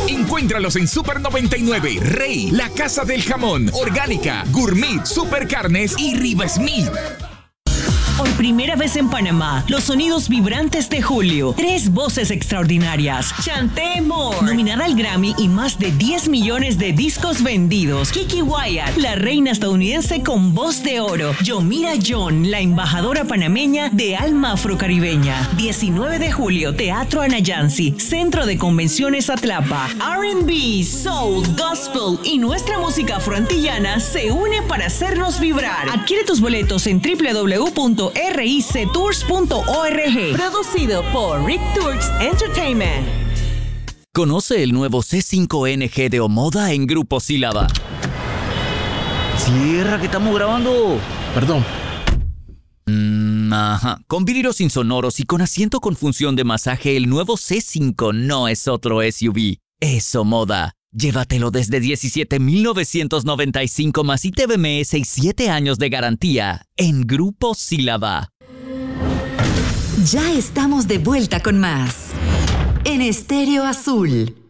Encuéntralos en Super 99, Rey, La Casa del Jamón, Orgánica, Gourmet, Super Carnes y Riva Smith. Por primera vez en Panamá, los sonidos vibrantes de Julio. 3 voces extraordinarias. Chanté Moore, nominada al Grammy y más de 10 millones de discos vendidos. Kiki Wyatt, la reina estadounidense con voz de oro. Yomira John, la embajadora panameña de alma afrocaribeña. 19 de julio, Teatro Anayansi, Centro de Convenciones Atlapa. R&B, Soul, Gospel y nuestra música afroantillana se une para hacernos vibrar. Adquiere tus boletos en www.rictours.org. Producido por Rick Tours Entertainment. Conoce el nuevo C5NG de Omoda en Grupo Sílaba. Cierra, que estamos grabando. Perdón. Ajá. Con vidrios insonoros y con asiento con función de masaje, el nuevo C5 no es otro SUV. Es Omoda. Llévatelo desde $17,995 más ITBMS y 7 años de garantía en Grupo Sílaba. Ya estamos de vuelta con más en Estéreo Azul.